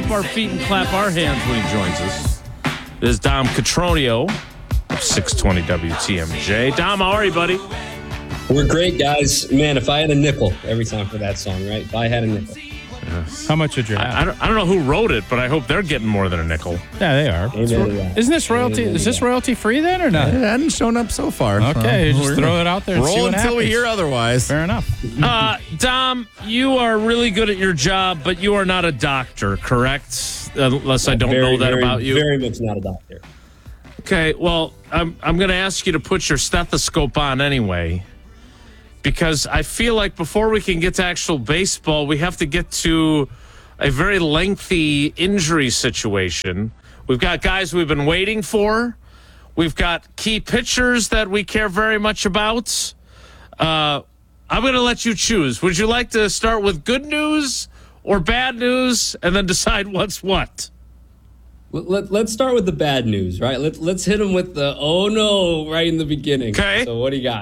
stomp our feet and clap our hands when he joins us. This is Dom Cotroneo of 620 WTMJ. Dom, how are you, buddy? We're great, guys. Man, if I had a nickel every time for that song, right? If I had a nickel. How much would you have? I don't know who wrote it, but I hope they're getting more than a nickel. Yeah, they are. Isn't this royalty? Is this royalty free then or not? It hadn't shown up so far. Okay, just throw it out there and see roll what until we happens. hear otherwise. Fair enough. Dom, you are really good at your job, but you are not a doctor, correct? Unless I don't know that about you. Very much not a doctor. Okay, well, I'm going to ask you to put your stethoscope on anyway, because I feel like before we can get to actual baseball, we have to get to a very lengthy injury situation. We've got guys we've been waiting for. We've got key pitchers that we care very much about. I'm going to let you choose. Would you like to start with good news or bad news and then decide what's what? Let's start with the bad news, right? Let's hit them with the oh no right in the beginning. Okay. So what do you got?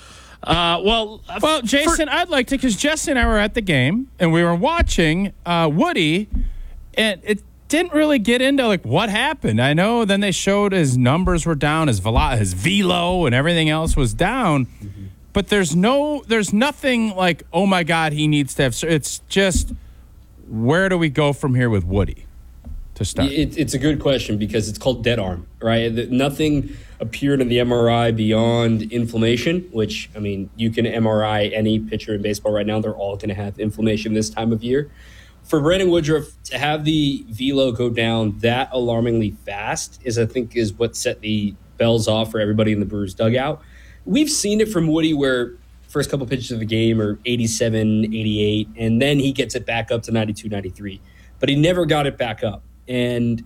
Well, Jason, I'd like to, because Jesse and I were at the game and we were watching Woody, and it didn't really get into like what happened. I know then they showed his numbers were down, his velo and everything else was down, but there's nothing like, oh my God, he needs to have. It's just, where do we go from here with Woody to start? It's a good question because it's called dead arm, right? Nothing appeared in the MRI beyond inflammation, which, I mean, you can MRI any pitcher in baseball right now. They're all going to have inflammation this time of year. For Brandon Woodruff to have the velo go down that alarmingly fast is what set the bells off for everybody in the Brewers dugout. We've seen it from Woody where first couple pitches of the game are 87, 88, and then he gets it back up to 92, 93. But he never got it back up. And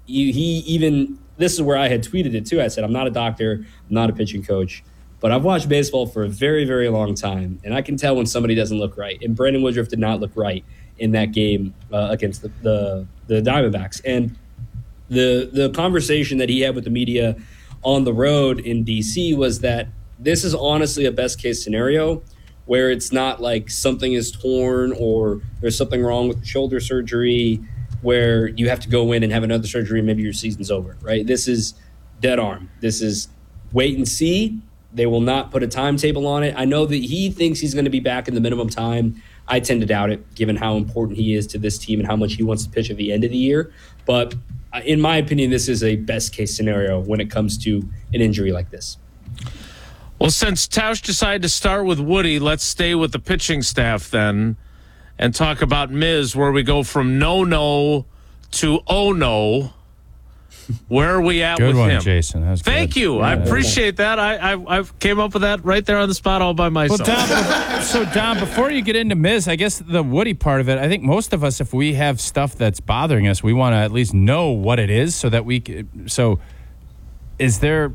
this is where I had tweeted it too. I said, I'm not a doctor, I'm not a pitching coach, but I've watched baseball for a very, very long time, and I can tell when somebody doesn't look right. And Brandon Woodruff did not look right in that game against the Diamondbacks. And the conversation that he had with the media on the road in D.C. was that this is honestly a best-case scenario where it's not like something is torn or there's something wrong with the shoulder surgery where you have to go in and have another surgery and maybe your season's over, right? This is dead arm. This is wait and see. They will not put a timetable on it. I know that he thinks he's going to be back in the minimum time. I tend to doubt it, given how important he is to this team and how much he wants to pitch at the end of the year. But in my opinion, this is a best-case scenario when it comes to an injury like this. Well, since Tausch decided to start with Woody, let's stay with the pitching staff then and talk about Miz, where we go from no to oh no. Where are we at Good with one, him? Jason. That was Thank good. you. I appreciate that. I came up with that right there on the spot all by myself. Well, Dom, before you get into Miz, I guess the Woody part of it, I think most of us, if we have stuff that's bothering us, we want to at least know what it is so that we can. So is there,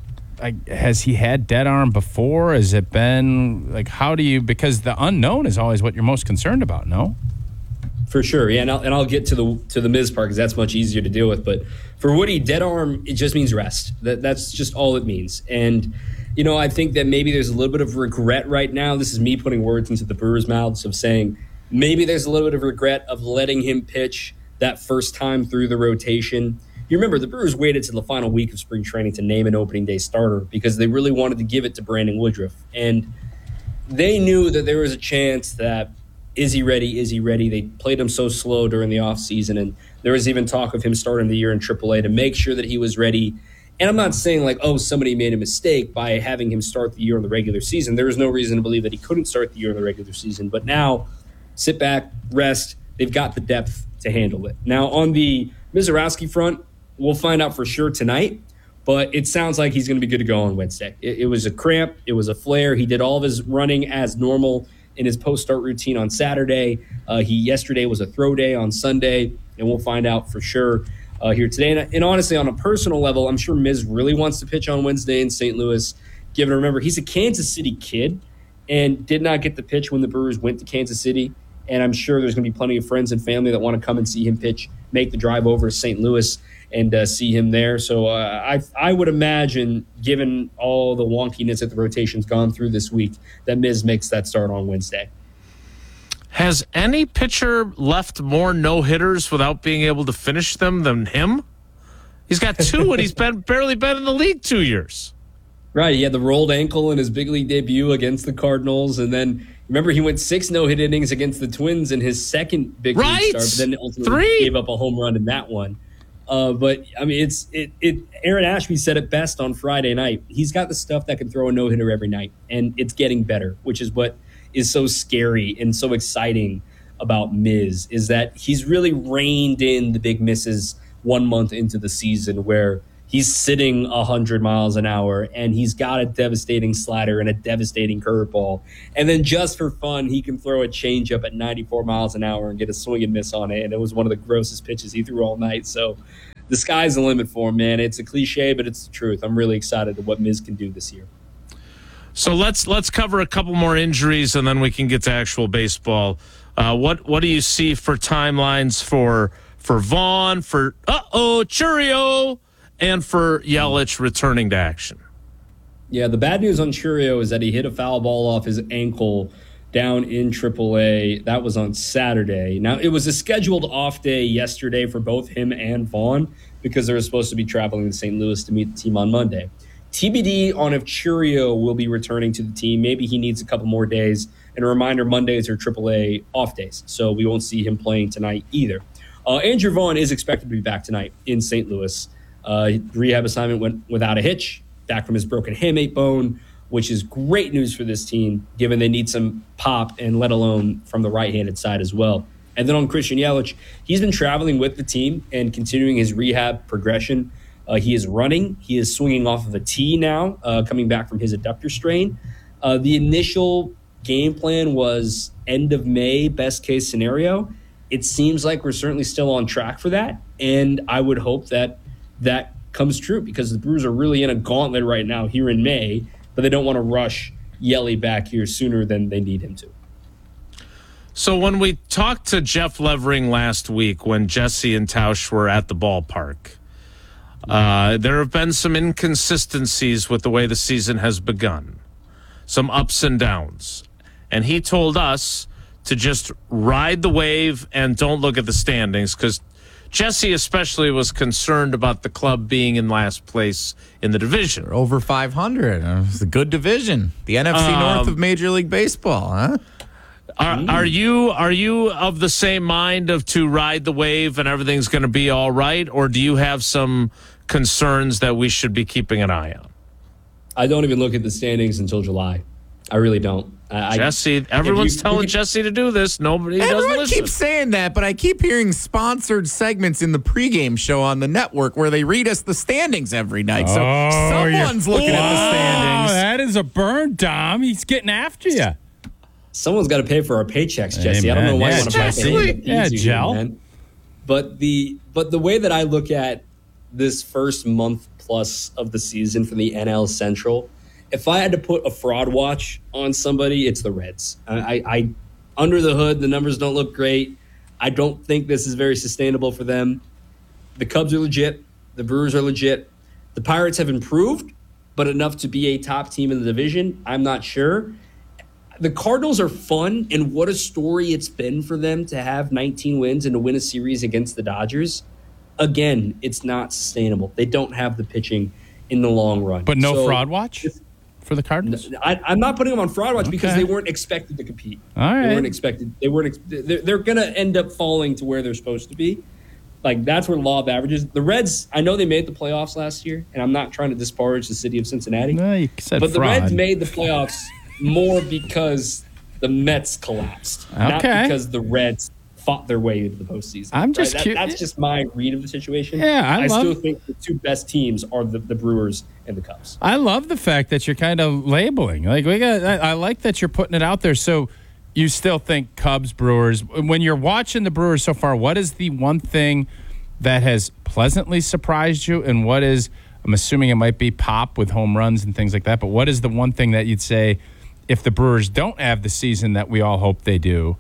has he had dead arm before? Has it been, how do you, because the unknown is always what you're most concerned about, no? For sure, yeah, and I'll get to the Miz part because that's much easier to deal with. But for Woody, dead arm, it just means rest. That's just all it means. And, I think that maybe there's a little bit of regret right now. This is me putting words into the Brewers' mouths of saying maybe there's a little bit of regret of letting him pitch that first time through the rotation. You remember, the Brewers waited to the final week of spring training to name an opening day starter because they really wanted to give it to Brandon Woodruff. And they knew that there was a chance that, is he ready? Is he ready? They played him so slow during the offseason, and there was even talk of him starting the year in AAA to make sure that he was ready. And I'm not saying somebody made a mistake by having him start the year in the regular season. There was no reason to believe that he couldn't start the year in the regular season. But now, sit back, rest. They've got the depth to handle it. Now, on the Mizorowski front, we'll find out for sure tonight. But it sounds like he's going to be good to go on Wednesday. It was a cramp. It was a flare. He did all of his running as normal in his post-start routine on Saturday. Yesterday was a throw day on Sunday, and we'll find out for sure here today. And honestly, on a personal level, I'm sure Miz really wants to pitch on Wednesday in St. Louis. Given, remember, he's a Kansas City kid and did not get the pitch when the Brewers went to Kansas City. And I'm sure there's going to be plenty of friends and family that want to come and see him pitch, make the drive over to St. Louis and see him there. So I would imagine, given all the wonkiness that the rotation's gone through this week, that Miz makes that start on Wednesday. Has any pitcher left more no-hitters without being able to finish them than him? He's got 2, and he's barely been in the league 2 years. Right, he had the rolled ankle in his big league debut against the Cardinals, and then remember he went 6 no-hit innings against the Twins in his second big league start, but then ultimately gave up a home run in that one. But I mean, Aaron Ashby said it best on Friday night. He's got the stuff that can throw a no-hitter every night, and it's getting better, which is what is so scary and so exciting about Miz, is that he's really reined in the big misses 1 month into the season where he's sitting 100 miles an hour and he's got a devastating slider and a devastating curveball. And then just for fun, he can throw a changeup at 94 miles an hour and get a swing and miss on it. And it was one of the grossest pitches he threw all night. So the sky's the limit for him, man. It's a cliche, but it's the truth. I'm really excited at what Miz can do this year. So let's cover a couple more injuries and then we can get to actual baseball. What do you see for timelines for Vaughn, for Chourio, and for Yelich returning to action? Yeah, the bad news on Chourio is that he hit a foul ball off his ankle down in AAA. That was on Saturday. Now, it was a scheduled off day yesterday for both him and Vaughn because they were supposed to be traveling to St. Louis to meet the team on Monday. TBD on if Chourio will be returning to the team. Maybe he needs a couple more days. And a reminder, Mondays are AAA off days, so we won't see him playing tonight either. Andrew Vaughn is expected to be back tonight in St. Louis. Rehab assignment went without a hitch, back from his broken hamate bone, which is great news for this team, given they need some pop, and let alone from the right-handed side as well. And then on Christian Yelich, he's been traveling with the team and continuing his rehab progression. He is running. He is swinging off of a tee now, coming back from his adductor strain. The initial game plan was end of May, best case scenario. It seems like we're certainly still on track for that, and I would hope that that comes true because the Brewers are really in a gauntlet right now here in May, but they don't want to rush Yelly back here sooner than they need him to. So when we talked to Jeff Levering last week when Jesse and Tausch were at the ballpark, there have been some inconsistencies with the way the season has begun, some ups and downs. And he told us to just ride the wave and don't look at the standings because Jesse especially was concerned about the club being in last place in the division. They're over 500. It's a good division. The NFC North of Major League Baseball, huh? Are you of the same mind of to ride the wave and everything's going to be all right, or do you have some concerns that we should be keeping an eye on? I don't even look at the standings until July. I really don't. Jesse, everyone's telling Jesse to do this. Nobody doesn't listen. Everyone keeps saying that, but I keep hearing sponsored segments in the pregame show on the network where they read us the standings every night. So someone's looking at the standings. That is a burn, Dom. He's getting after you. Someone's got to pay for our paychecks, Jesse. Amen. I don't know why Yeah, you want to Jesse. pay. Gel. Man. But the way that I look at this first month plus of the season for the NL Central, if I had to put a fraud watch on somebody, it's the Reds. I under the hood, the numbers don't look great. I don't think this is very sustainable for them. The Cubs are legit. The Brewers are legit. The Pirates have improved, but enough to be a top team in the division, I'm not sure. The Cardinals are fun, and what a story it's been for them to have 19 wins and to win a series against the Dodgers. Again, it's not sustainable. They don't have the pitching in the long run. But no fraud watch for the Cardinals? I'm not putting them on fraud watch because they weren't expected to compete. All right. They weren't expected. They're going to end up falling to where they're supposed to be. Like, that's where the law of averages. The Reds, I know they made the playoffs last year, and I'm not trying to disparage the city of Cincinnati. No, you said but fraud. the Reds made the playoffs more because the Mets collapsed, not because the Reds fought their way into the postseason. I'm just That's just my read of the situation. Yeah, I still think the two best teams are the Brewers and the Cubs. I love the fact that you're kind of labeling. I like that you're putting it out there. So you still think Cubs, Brewers. When you're watching the Brewers so far, what is the one thing that has pleasantly surprised you, and what is, I'm assuming it might be pop with home runs and things like that, but what is the one thing that you'd say, if the Brewers don't have the season that we all hope they do,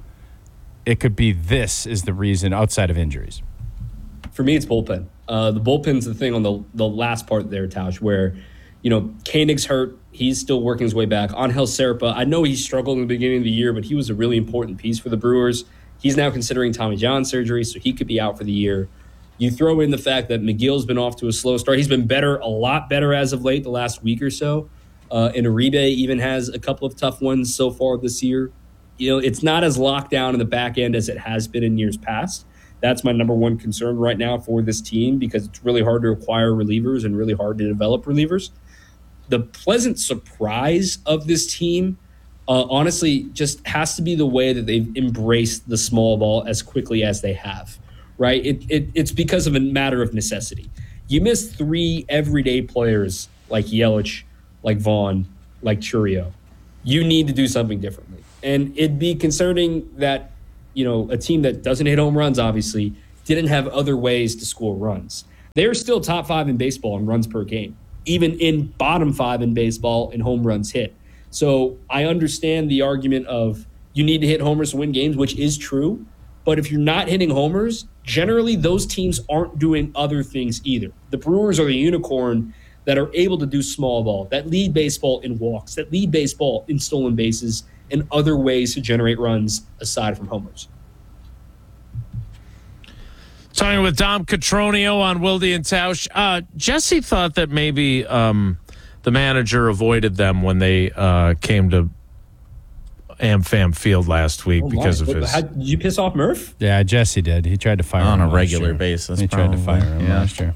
it could be this is the reason outside of injuries? For me, it's bullpen. The bullpen's the thing on the last part there, Tausch, where, Koenig's hurt. He's still working his way back. Angel Serpa, I know he struggled in the beginning of the year, but he was a really important piece for the Brewers. He's now considering Tommy John surgery, so he could be out for the year. You throw in the fact that McGill's been off to a slow start. He's been better, a lot better as of late, the last week or so. And Uribe even has a couple of tough ones so far this year. It's not as locked down in the back end as it has been in years past. That's my number one concern right now for this team, because it's really hard to acquire relievers and really hard to develop relievers. The pleasant surprise of this team, honestly, just has to be the way that they've embraced the small ball as quickly as they have, right? It's because of a matter of necessity. You miss 3 everyday players like Yelich, like Vaughn, like Churio. You need to do something differently. And it'd be concerning that, a team that doesn't hit home runs, obviously, didn't have other ways to score runs. They're still top 5 in baseball in runs per game, even in bottom 5 in baseball in home runs hit. So I understand the argument of you need to hit homers to win games, which is true. But if you're not hitting homers, generally those teams aren't doing other things either. The Brewers are the unicorn that are able to do small ball, that lead baseball in walks, that lead baseball in stolen bases, and other ways to generate runs aside from homers. Talking with Dom Cotroneo on Wilde and Tausch. Jesse thought that maybe the manager avoided them when they came to AmFam Field last week because of his... Did you piss off Murph? Yeah, Jesse did. He tried to fire him on a last regular year. basis. He tried to fire him last year.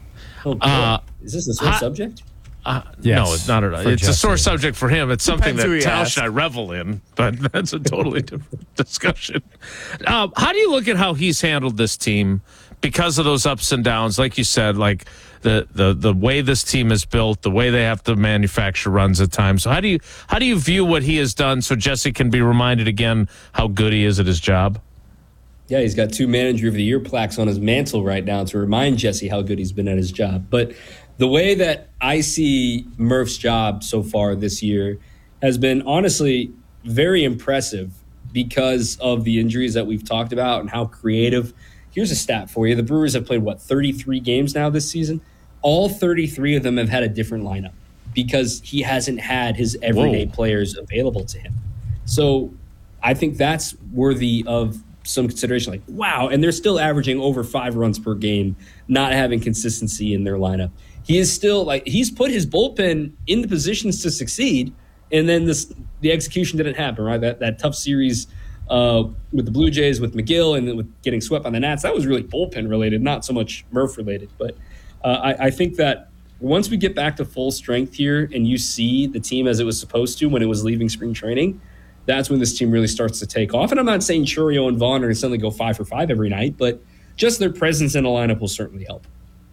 Is this a sore subject? Yes, no, it's not. It's Jesse. a sore subject for him. It's something Depends who that he Tausch asks. and I revel in, but that's a totally different discussion. How do you look at how he's handled this team because of those ups and downs? Like you said, like the way this team is built, the way they have to manufacture runs at times. So how do you view what he has done so Jesse can be reminded again how good he is at his job? Yeah, he's got 2 Manager of the Year plaques on his mantle right now to remind Jesse how good he's been at his job. But the way that I see Murph's job so far this year has been honestly very impressive because of the injuries that we've talked about and how creative. Here's a stat for you. The Brewers have played, 33 games now this season? All 33 of them have had a different lineup because he hasn't had his everyday players available to him. So I think that's worthy of some consideration. Like, wow, and they're still averaging over 5 runs per game, not having consistency in their lineup. He is still he's put his bullpen in the positions to succeed, and then the execution didn't happen, right? That tough series with the Blue Jays, with McGill, and then with getting swept on the Nats, that was really bullpen related, not so much Murph related. But I think that once we get back to full strength here and you see the team as it was supposed to when it was leaving spring training, that's when this team really starts to take off. And I'm not saying Churio and Vaughn are going to suddenly go 5 for 5 every night, but just their presence in the lineup will certainly help.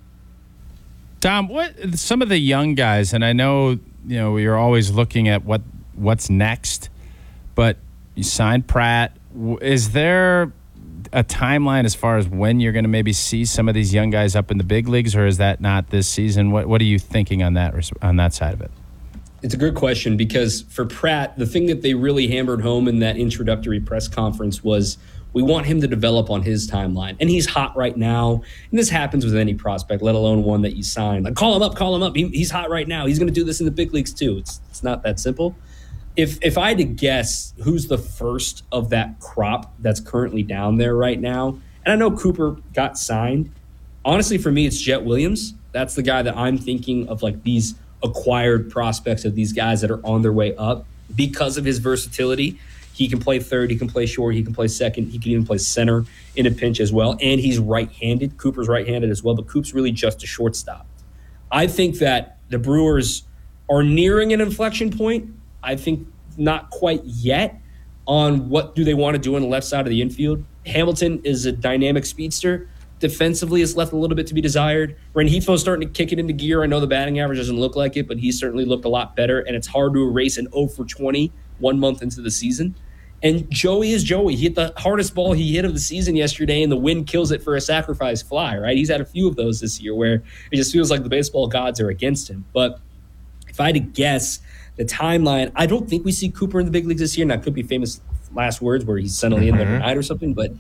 Dom, what some of the young guys, and I know you're always looking at what's next, but you signed Pratt. Is there a timeline as far as when you're going to maybe see some of these young guys up in the big leagues, or is that not this season? What are you thinking on that side of it? It's a good question because for Pratt, the thing that they really hammered home in that introductory press conference was we want him to develop on his timeline. And he's hot right now. And this happens with any prospect, let alone one that you sign. Like, call him up. He's hot right now. He's going to do this in the big leagues too. It's not that simple. If I had to guess who's the first of that crop that's currently down there right now, and I know Cooper got signed. Honestly, for me, it's Jet Williams. That's the guy that I'm thinking of, like these acquired prospects of these guys that are on their way up because of his versatility. He can play third, he can play short, he can play second, he can even play center in a pinch as well. And he's right-handed. Cooper's right-handed as well, but Coop's really just a shortstop. I think that the Brewers are nearing an inflection point. I think not quite yet on what do they want to do on the left side of the infield. Hamilton is a dynamic speedster. Defensively, it's left a little bit to be desired. Rengifo's starting to kick it into gear. I know the batting average doesn't look like it, but he's certainly looked a lot better, and it's hard to erase an 0 for 20 1 month into the season. And Joey is Joey. He hit the hardest ball he hit of the season yesterday, and the wind kills it for a sacrifice fly, right? He's had a few of those this year where it just feels like the baseball gods are against him. But if I had to guess the timeline, I don't think we see Cooper in the big leagues this year, and that could be famous last words where he's suddenly in there tonight or something, but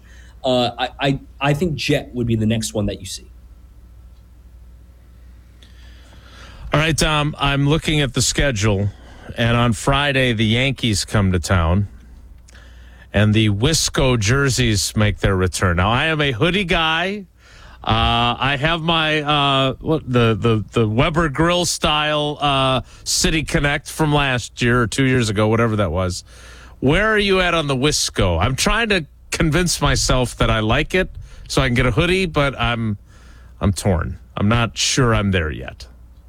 I think Jet would be the next one that you see. All right, Dom, I'm looking at the schedule, and on Friday, the Yankees come to town, and the Wisco jerseys make their return. Now, I am a hoodie guy. I have my the Weber Grill style City Connect from last year or 2 years ago, whatever that was. Where are you at on the Wisco? I'm trying to convince myself that I like it so I can get a hoodie, but I'm torn. I'm not sure I'm there yet.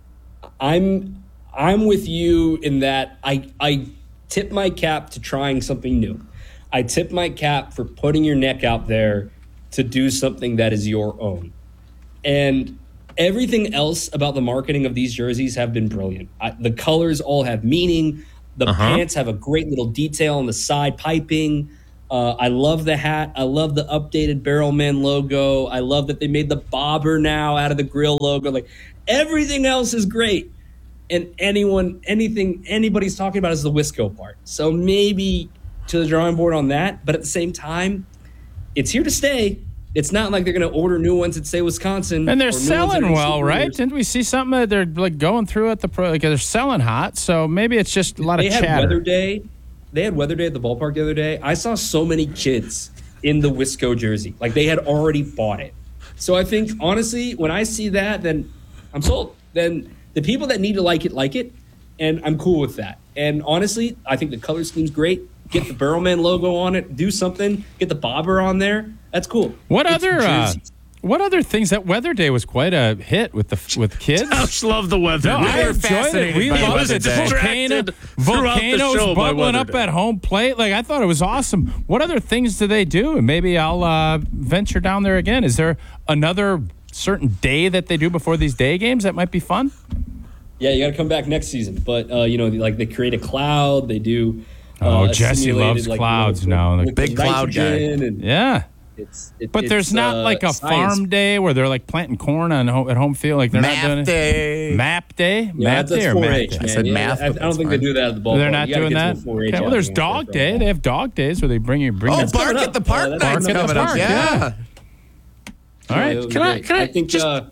I'm with you in that I tip my cap to trying something new. I tip my cap for putting your neck out there to do something that is your own. And everything else about the marketing of these jerseys have been brilliant. The colors all have meaning. The pants have a great little detail on the side piping. I love the hat. I love the updated Barrelman logo. I love that they made the bobber now out of the grill logo. Like, everything else is great. And anybody's talking about is the Wisco part. So maybe to the drawing board on that. But at the same time, it's here to stay. It's not like they're going to order new ones that say Wisconsin. And they're or new ones selling that are well, right? Steelers. Didn't we see something that they're like going through at the pro? Like they're selling hot, so maybe it's just a lot of chatter. Weather Day. They had Weather Day at the ballpark the other day. I saw so many kids in the Wisco jersey. Like, they had already bought it. So I think, honestly, when I see that, then I'm sold. Then the people that need to like it, and I'm cool with that. And honestly, I think the color scheme's great. Get the Barrelman logo on it. Do something. Get the bobber on there. That's cool. What other things? That Weather Day was quite a hit with kids. Josh loved the weather. No, I enjoyed it. We loved it. The volcanoes bubbling up at home plate. Like, I thought it was awesome. What other things do they do? And maybe I'll venture down there again. Is there another certain day that they do before these day games that might be fun? Yeah, you got to come back next season. But like they create a cloud. They do. Jesse loves clouds now. Like big cloud guy. Yeah. But there's not like a farm day where they're like planting corn at home field. Like they're not doing Map day. Map day? Yeah, Map that's day or 4-H, Map man. day? I said math, I but don't think that's they do that at the ballpark. They're not doing that? Okay, well, there's dog day. They have dog days where they bring you. Oh, Bark at the Park that's night's coming coming up. up. Yeah. All right. Can I think just-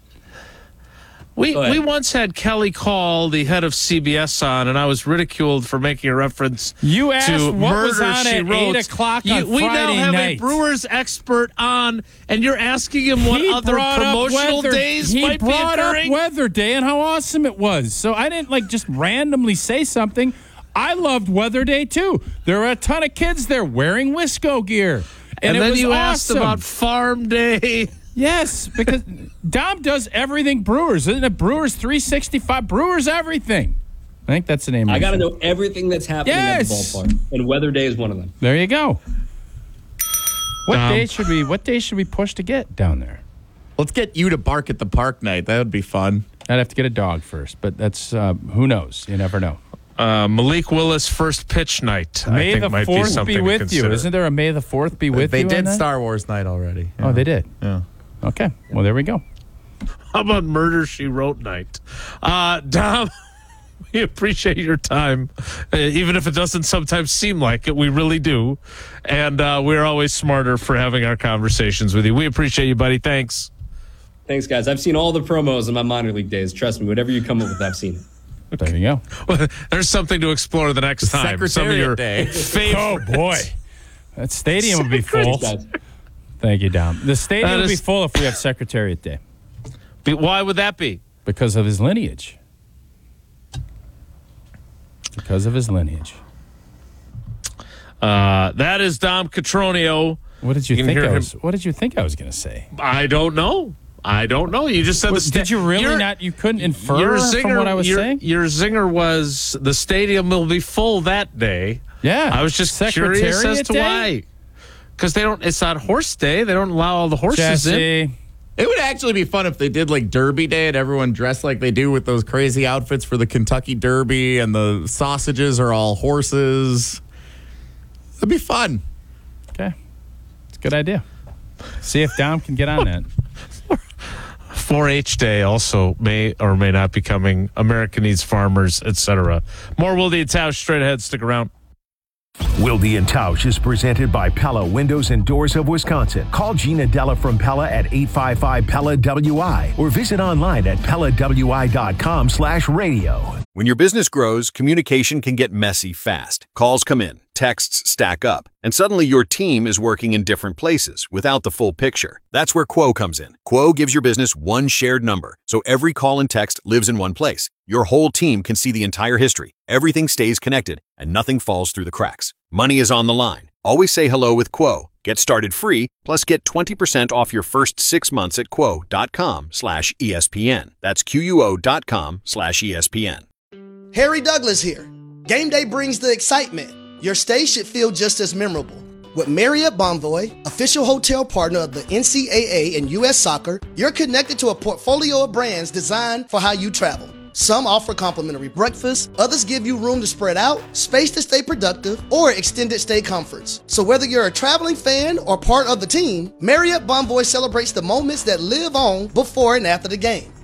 We once had Kelly Call, the head of CBS, on, and I was ridiculed for making a reference You asked to what Murder, was on She at Wrote. 8 o'clock on We now Friday have night. a Brewers expert on, and you're asking him what He other brought up promotional Weather- days he might be brought up occurring? Weather Day and how awesome it was. So I didn't like just randomly say something. I loved Weather Day too. There were a ton of kids there wearing Wisco gear. And it then was you asked awesome. about Farm Day. Yes, because Dom does everything Brewers. Isn't it Brewers 365? Brewers everything. I think that's the name. I got to show. know everything that's happening at the Yes. ballpark, and Weather Day is one of them. There you go. What day should we push to get down there? Let's get you to Bark at the Park night. That would be fun. I'd have to get a dog first, but that's who knows. You never know. Malik Willis first pitch night. May I think the might be 4th something be to with consider. you. Isn't there a May the 4th be with They you? did on that? Star Wars night already. Yeah. Oh, they did. Yeah. Okay. Well, there we go. How about Murder, She Wrote night? Dom, we appreciate your time, even if it doesn't sometimes seem like it. We really do. And we're always smarter for having our conversations with you. We appreciate you, buddy. Thanks. Thanks, guys. I've seen all the promos in my minor league days. Trust me, whatever you come up with, I've seen it. There you go. There's something to explore the next time. Some of your Secretariat Day. favorite. Oh, boy. That stadium would be full. Thanks, guys. Thank you, Dom. The stadium That would be is- full if we have Secretariat Day Why would that be? because of his lineage. Because of his lineage. That is Dom Catronio. What did you can think hear I him. was? What did you think I was going to say? I don't know. You just said Did you really not? You couldn't infer from what I was saying? Your zinger was the stadium will be full that day. Yeah. I was just curious as Secretariat to Day? why. Because it's not horse day. They don't allow all the horses in. Jesse. It would actually be fun if they did like Derby Day and everyone dressed like they do with those crazy outfits for the Kentucky Derby and the sausages are all horses. It'd be fun. Okay. It's a good idea. See if Dom can get on that. 4-H Day also may or may not be coming. America Needs Farmers, etc. More Will the Tausch straight ahead. Stick around. Wilde and Tausch is presented by Pella Windows and Doors of Wisconsin. Call Gina Della from Pella at 855-PELLA-WI or visit online at PellaWI.com/radio. When your business grows, communication can get messy fast. Calls come in, texts stack up, and suddenly your team is working in different places without the full picture. That's where Quo comes in. Quo gives your business one shared number, so every call and text lives in one place. Your whole team can see the entire history. Everything stays connected, and nothing falls through the cracks. Money is on the line. Always say hello with Quo. Get started free, plus get 20% off your first 6 months at quo.com/ESPN. That's QUO.com/ESPN. Harry Douglas here. Game day brings the excitement. Your stay should feel just as memorable. With Marriott Bonvoy, official hotel partner of the NCAA and U.S. Soccer, you're connected to a portfolio of brands designed for how you travel. Some offer complimentary breakfast, others give you room to spread out, space to stay productive, or extended stay comforts. So whether you're a traveling fan or part of the team, Marriott Bonvoy celebrates the moments that live on before and after the game.